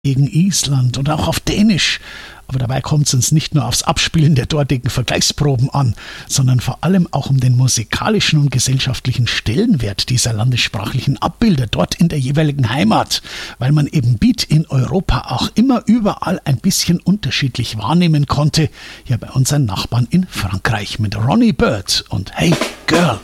gegen Island oder auch auf Dänisch. Aber dabei kommt es uns nicht nur aufs Abspielen der dortigen Vergleichsproben an, sondern vor allem auch um den musikalischen und gesellschaftlichen Stellenwert dieser landessprachlichen Abbilder dort in der jeweiligen Heimat, weil man eben Beat in Europa auch immer überall ein bisschen unterschiedlich wahrnehmen konnte, hier bei unseren Nachbarn in Frankreich mit Ronnie Bird und Hey Girl.